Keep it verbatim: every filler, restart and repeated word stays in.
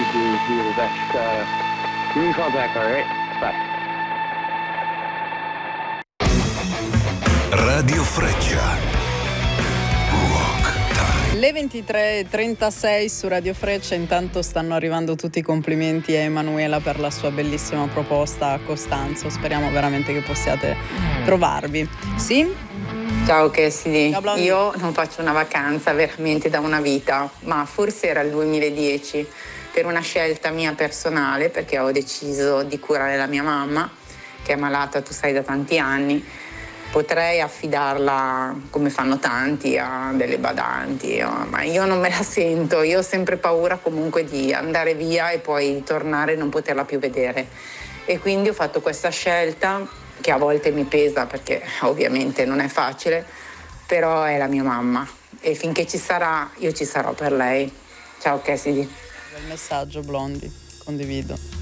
do do the best. Uh, you're in contact, all right? Bye. Radio Freccia. Rock Time. Le ventitré e trentasei su Radio Freccia. Intanto stanno arrivando tutti i complimenti a Emanuela per la sua bellissima proposta a Costanzo. Speriamo veramente che possiate trovarvi. Sì? Ciao Cassidy, Ciao, Blondie. io non faccio una vacanza veramente da una vita, ma forse era il duemiladieci, per una scelta mia personale, perché ho deciso di curare la mia mamma, che è malata, tu sai, da tanti anni. Potrei affidarla, come fanno tanti, a delle badanti, oh, ma io non me la sento, io ho sempre paura comunque di andare via e poi tornare e non poterla più vedere. E quindi ho fatto questa scelta, che a volte mi pesa perché ovviamente non è facile, però è la mia mamma e finché ci sarà io ci sarò per lei. Ciao Cassidy. Bel messaggio, Blondie, condivido.